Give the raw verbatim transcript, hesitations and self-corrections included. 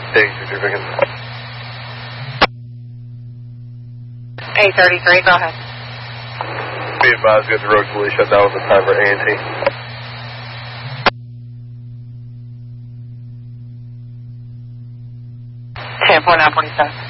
Take two three Vickers. eight thirty-three, go ahead. Be advised, we have the road fully shut down with the time for A and T. ten four nine forty-seven.